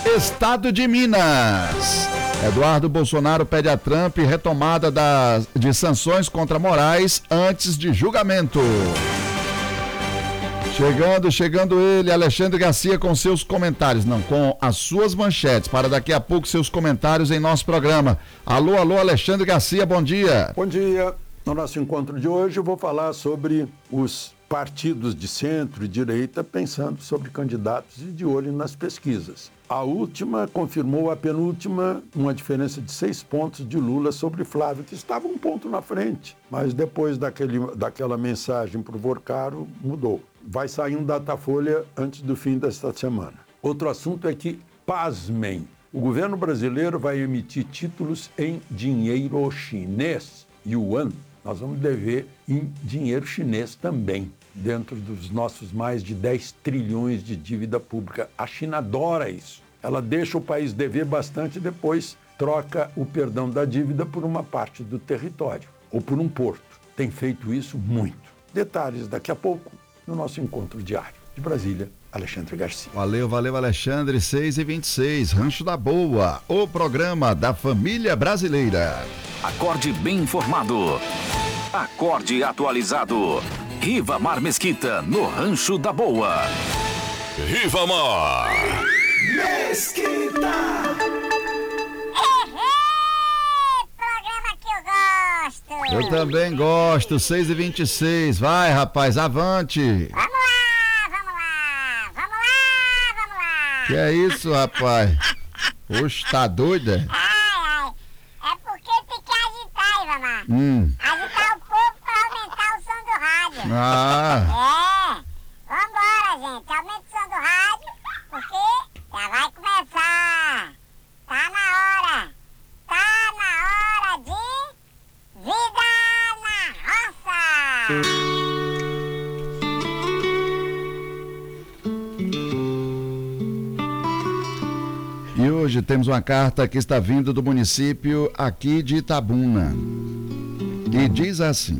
Estado de Minas. Eduardo Bolsonaro pede a Trump retomada de sanções contra Moraes antes de julgamento. Chegando ele, Alexandre Garcia, com seus comentários, com as suas manchetes, para daqui a pouco seus comentários em nosso programa. Alô, Alexandre Garcia, bom dia. Bom dia. No nosso encontro de hoje eu vou falar sobre os partidos de centro e direita pensando sobre candidatos e de olho nas pesquisas. A última confirmou a penúltima, uma diferença de 6 pontos de Lula sobre Flávio, que estava um ponto na frente. Mas depois daquela mensagem para o Vorcaro, mudou. Vai sair um Datafolha antes do fim desta semana. Outro assunto é que, pasmem, o governo brasileiro vai emitir títulos em dinheiro chinês, yuan. Nós vamos dever em dinheiro chinês também, dentro dos nossos mais de 10 trilhões de dívida pública. A China adora isso. Ela deixa o país dever bastante e depois troca o perdão da dívida por uma parte do território ou por um porto. Tem feito isso muito. Detalhes daqui a pouco no nosso encontro diário. De Brasília, Alexandre Garcia. Valeu, Alexandre. 6h26, Rancho da Boa, o programa da família brasileira. Acorde bem informado. Acorde atualizado. Rivamar Mesquita, no Rancho da Boa. Rivamar Mesquita. Programa que eu gosto. Eu também gosto. 6h26, vai, rapaz, avante. Vamos lá. Que é isso, rapaz? Oxe, tá doida? Ai. É porque tem que agitar, Ivamar. Agitar o povo pra aumentar o som do rádio. Vambora, gente. Aumenta o som do rádio, porque já vai começar. Tá na hora de Vida na Roça. E hoje temos uma carta que está vindo do município aqui de Itabuna. E diz assim: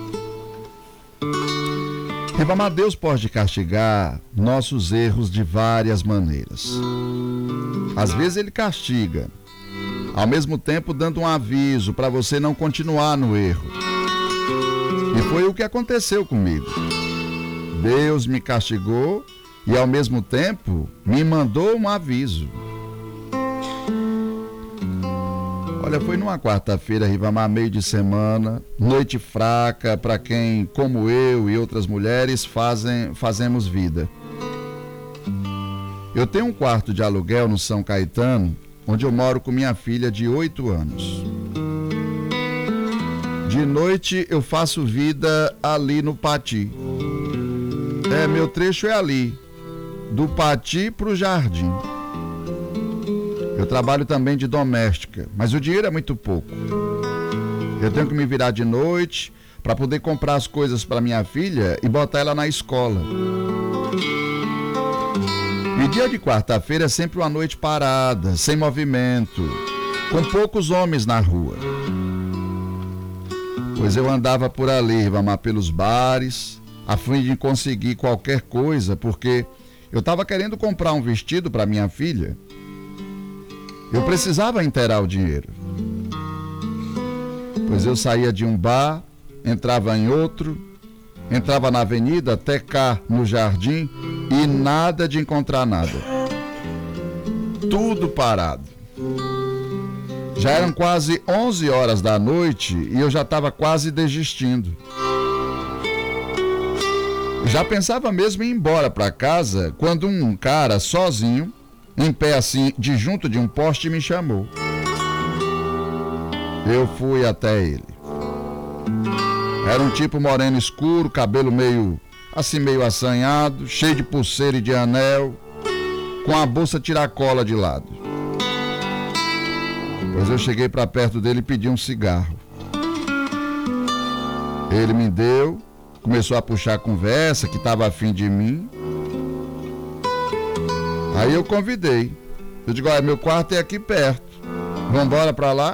Rivamar, Deus pode castigar nossos erros de várias maneiras. Às vezes ele castiga, ao mesmo tempo dando um aviso para você não continuar no erro. E foi o que aconteceu comigo. Deus me castigou e ao mesmo tempo me mandou um aviso. Olha, foi numa quarta-feira, Rivamar, meio de semana, noite fraca para quem, como eu e outras mulheres, fazemos vida. Eu tenho um quarto de aluguel no São Caetano, onde eu moro com minha filha de 8 anos. De noite eu faço vida ali no Pati. Meu trecho é ali, do Pati pro jardim. Eu trabalho também de doméstica, mas o dinheiro é muito pouco. Eu tenho que me virar de noite para poder comprar as coisas para minha filha e botar ela na escola. E dia de quarta-feira é sempre uma noite parada, sem movimento, com poucos homens na rua. Pois eu andava por ali, Rivamar, pelos bares, a fim de conseguir qualquer coisa, porque eu estava querendo comprar um vestido para minha filha. Eu precisava inteirar o dinheiro. Pois eu saía de um bar, entrava em outro, entrava na avenida, até cá no jardim, e nada de encontrar nada. Tudo parado. Já eram quase 11 horas da noite e eu já estava quase desistindo. Já pensava mesmo em ir embora para casa quando um cara sozinho, em pé assim, de junto de um poste, me chamou. Eu fui até ele. Era um tipo moreno escuro, cabelo meio assanhado, cheio de pulseira e de anel, com a bolsa tiracola de lado. Pois eu cheguei para perto dele e pedi um cigarro. Ele me deu, começou a puxar a conversa, que estava afim de mim. Aí eu convidei. Eu digo, olha, meu quarto é aqui perto. Vamos embora pra lá?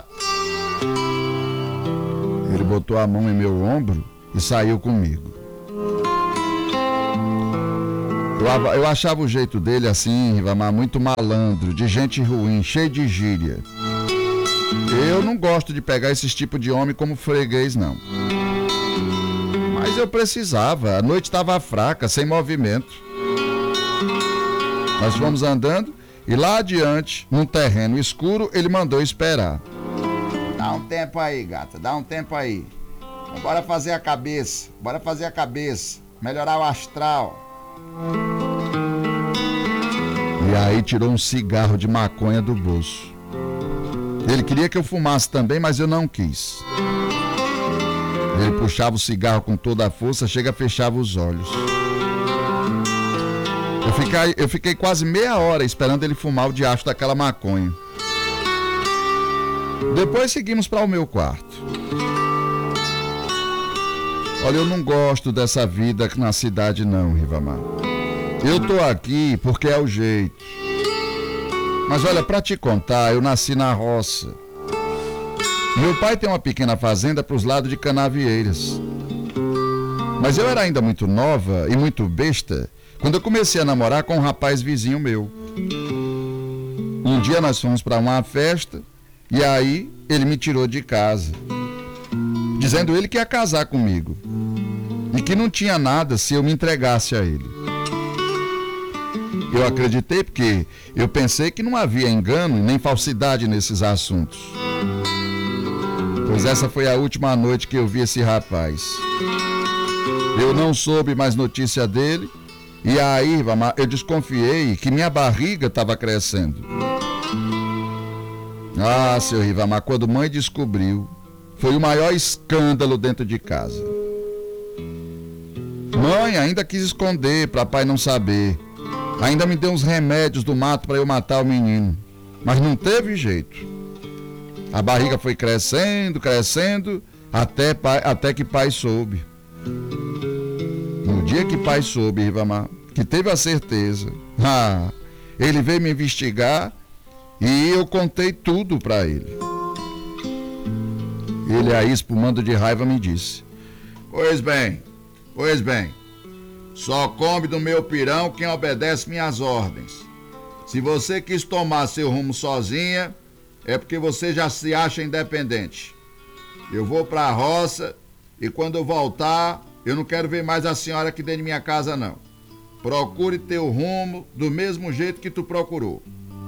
Ele botou a mão em meu ombro e saiu comigo. Eu achava o jeito dele assim, Ribamar, muito malandro, de gente ruim, cheio de gíria. Eu não gosto de pegar esses tipos de homem como freguês, não. Mas eu precisava, a noite estava fraca, sem movimento. Nós fomos andando e lá adiante, num terreno escuro, ele mandou esperar. Dá um tempo aí, gata, dá um tempo aí. Bora fazer a cabeça, melhorar o astral. E aí tirou um cigarro de maconha do bolso. Ele queria que eu fumasse também, mas eu não quis. Ele puxava o cigarro com toda a força, fechava os olhos. Eu fiquei quase meia hora esperando ele fumar o diacho daquela maconha. Depois seguimos para o meu quarto. Olha, eu não gosto dessa vida na cidade não, Ribamar. Eu tô aqui porque é o jeito. Mas olha, para te contar, eu nasci na roça. Meu pai tem uma pequena fazenda para os lados de Canavieiras. Mas eu era ainda muito nova e muito besta quando eu comecei a namorar com um rapaz vizinho meu. Um dia nós fomos para uma festa e aí ele me tirou de casa, dizendo ele que ia casar comigo e que não tinha nada se eu me entregasse a ele. Eu acreditei porque eu pensei que não havia engano nem falsidade nesses assuntos. Pois essa foi a última noite que eu vi esse rapaz. Eu não soube mais notícia dele e aí eu desconfiei que minha barriga estava crescendo. Ah, seu Ribamar, quando mãe descobriu, foi o maior escândalo dentro de casa. Mãe ainda quis esconder para pai não saber. Ainda me deu uns remédios do mato para eu matar o menino. Mas não teve jeito. A barriga foi crescendo, até que pai soube. No dia que pai soube, Ribamar, que teve a certeza, ele veio me investigar e eu contei tudo para ele. Ele aí, espumando de raiva, me disse: Pois bem, só come do meu pirão quem obedece minhas ordens. Se você quis tomar seu rumo sozinha, é porque você já se acha independente. Eu vou pra roça e quando eu voltar, eu não quero ver mais a senhora aqui dentro de minha casa, não. Procure teu rumo do mesmo jeito que tu procurou.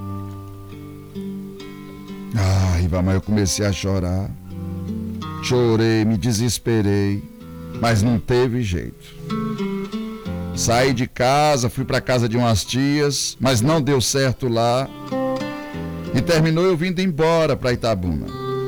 Ribamar, eu comecei a chorar. Chorei, me desesperei, mas não teve jeito. Saí de casa, fui para casa de umas tias, mas não deu certo lá. E terminou eu vindo embora para Itabuna.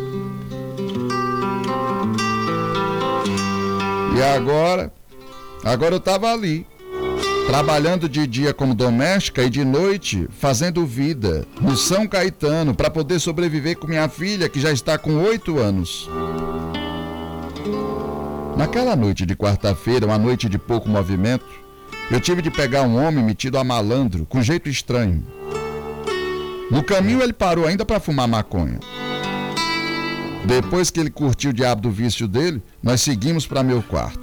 E agora eu estava ali, trabalhando de dia como doméstica e de noite fazendo vida no São Caetano para poder sobreviver com minha filha que já está com 8 anos. Naquela noite de quarta-feira, uma noite de pouco movimento, eu tive de pegar um homem metido a malandro, com jeito estranho. No caminho ele parou ainda para fumar maconha. Depois que ele curtiu o diabo do vício dele, nós seguimos para meu quarto.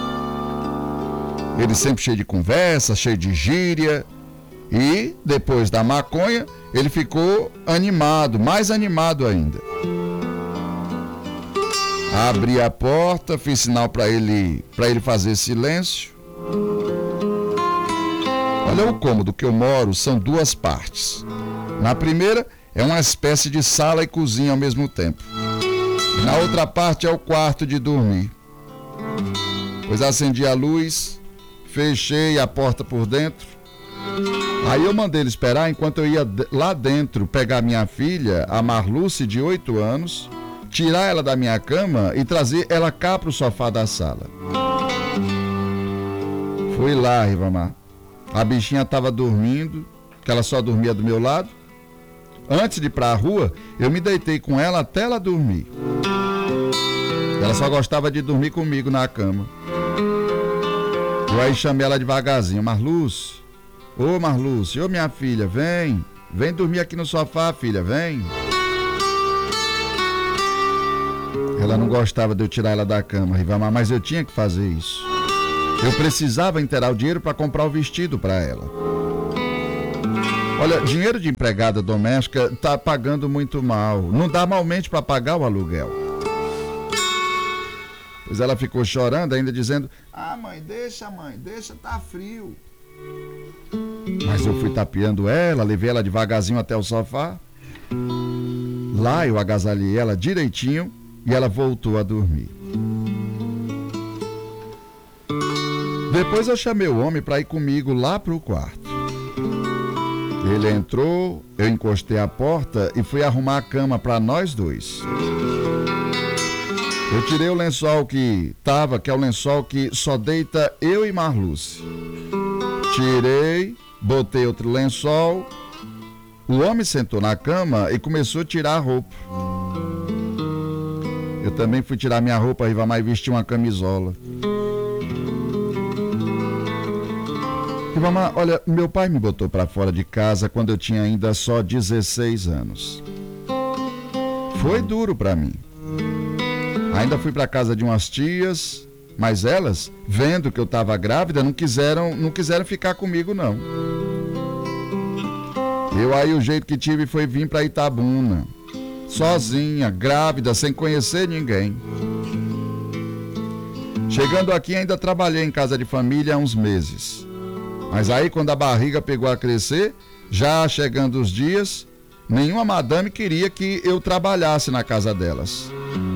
Ele sempre cheio de conversa, cheio de gíria. E, depois da maconha, ele ficou animado, mais animado ainda. Abri a porta, fiz sinal para ele fazer silêncio. Olha, o cômodo que eu moro são 2 partes. Na primeira é uma espécie de sala e cozinha ao mesmo tempo. E na outra parte é o quarto de dormir. Pois acendi a luz, fechei a porta por dentro. Aí eu mandei ele esperar enquanto eu ia lá dentro pegar minha filha, a Marluce, de 8 anos, tirar ela da minha cama e trazer ela cá pro sofá da sala. Fui lá, Ribamar. A bichinha estava dormindo, que ela só dormia do meu lado. Antes de ir para a rua, eu me deitei com ela até ela dormir. Ela só gostava de dormir comigo na cama. Eu aí chamei ela devagarzinho: Marluce, Marluce, minha filha, vem dormir aqui no sofá, filha, vem. Ela não gostava de eu tirar ela da cama, Ribamar, mas eu tinha que fazer isso. Eu precisava inteirar o dinheiro para comprar o vestido para ela. Olha, dinheiro de empregada doméstica tá pagando muito mal. Não dá malmente para pagar o aluguel. Pois ela ficou chorando, ainda dizendo: mãe, deixa, tá frio. Mas eu fui tapeando ela, levei ela devagarzinho até o sofá. Lá eu agasalhei ela direitinho e ela voltou a dormir. Depois eu chamei o homem para ir comigo lá pro quarto. Ele entrou, eu encostei a porta e fui arrumar a cama para nós dois. Eu tirei o lençol que é o lençol que só deita eu e Marluce. Tirei, botei outro lençol. O homem sentou na cama e começou a tirar a roupa. Eu também fui tirar minha roupa, Rivamar, e vestir uma camisola. Rivamar, olha, meu pai me botou para fora de casa quando eu tinha ainda só 16 anos. Foi duro para mim. Ainda fui para casa de umas tias, mas elas, vendo que eu estava grávida, não quiseram ficar comigo, não. Eu aí o jeito que tive foi vir para Itabuna, sozinha, grávida, sem conhecer ninguém. Chegando aqui ainda trabalhei em casa de família há uns meses. Mas aí quando a barriga pegou a crescer, já chegando os dias, nenhuma madame queria que eu trabalhasse na casa delas.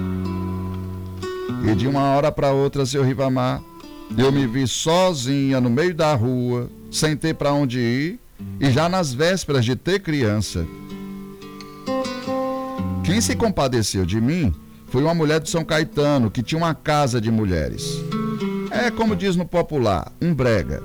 E de uma hora para outra, seu Rivamar, eu me vi sozinha no meio da rua, sem ter para onde ir, e já nas vésperas de ter criança. Quem se compadeceu de mim foi uma mulher de São Caetano, que tinha uma casa de mulheres. É como diz no popular, um brega.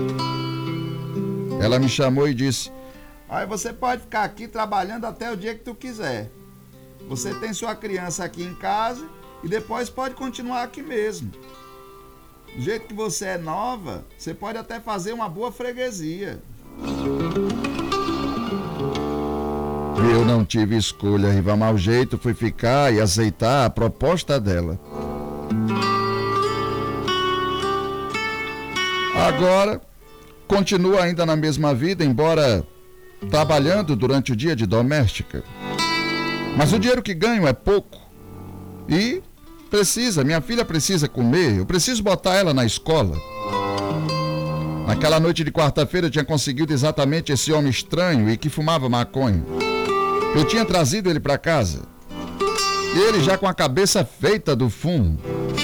Ela me chamou e disse: você pode ficar aqui trabalhando até o dia que tu quiser. Você tem sua criança aqui em casa e depois pode continuar aqui mesmo. Do jeito que você é nova, você pode até fazer uma boa freguesia. Eu não tive escolha, Rivamar. O jeito fui ficar e aceitar a proposta dela. Agora, continuo ainda na mesma vida, embora trabalhando durante o dia de doméstica. Mas o dinheiro que ganho é pouco. E minha filha precisa comer, eu preciso botar ela na escola. Naquela noite de quarta-feira eu tinha conseguido exatamente esse homem estranho e que fumava maconha. Eu tinha trazido ele para casa. E ele já com a cabeça feita do fumo.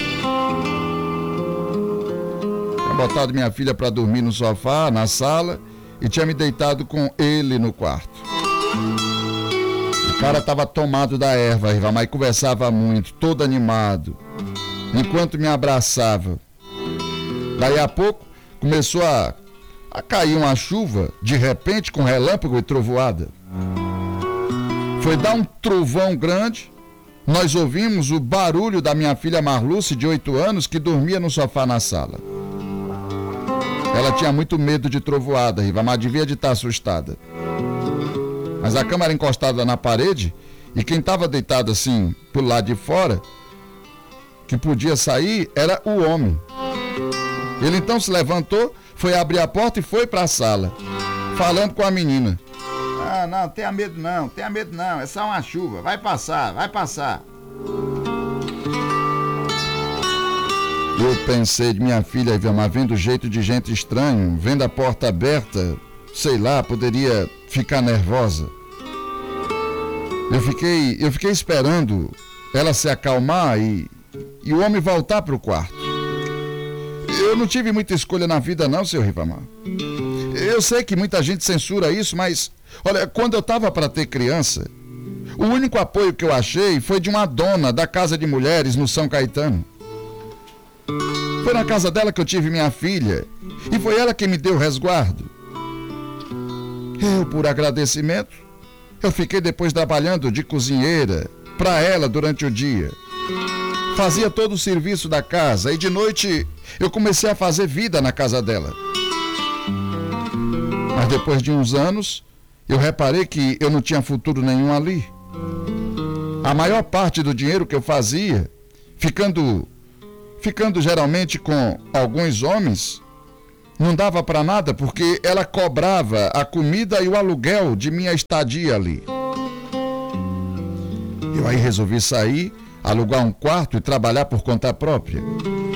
Tinha botado minha filha para dormir no sofá, na sala, e tinha me deitado com ele no quarto. O cara estava tomado da erva, Rivamar, e conversava muito, todo animado, enquanto me abraçava. Daí a pouco começou a cair uma chuva, de repente, com relâmpago e trovoada. Foi dar um trovão grande, nós ouvimos o barulho da minha filha Marluce, de 8 anos, que dormia no sofá na sala. Ela tinha muito medo de trovoada, Rivamar, devia de estar assustada. Mas a cama era encostada na parede e quem estava deitado assim, pelo lado de fora, que podia sair, era o homem. Ele então se levantou, foi abrir a porta e foi para a sala, falando com a menina. Não, tenha medo não, é só uma chuva, vai passar. Eu pensei de minha filha, Rivamar, vendo o jeito de gente estranho, vendo a porta aberta, sei lá, poderia ficar nervosa. Eu fiquei esperando ela se acalmar e o homem voltar para o quarto. Eu não tive muita escolha na vida não, seu Rivamar. Eu sei que muita gente censura isso, mas, olha, quando eu estava para ter criança, o único apoio que eu achei foi de uma dona da casa de mulheres no São Caetano. Foi na casa dela que eu tive minha filha e foi ela quem me deu o resguardo. Eu, por agradecimento, eu fiquei depois trabalhando de cozinheira para ela durante o dia. Fazia todo o serviço da casa e de noite eu comecei a fazer vida na casa dela. Mas depois de uns anos, eu reparei que eu não tinha futuro nenhum ali. A maior parte do dinheiro que eu fazia, ficando ficando geralmente com alguns homens. Não dava para nada porque ela cobrava a comida e o aluguel de minha estadia ali. Eu aí resolvi sair, alugar um quarto e trabalhar por conta própria.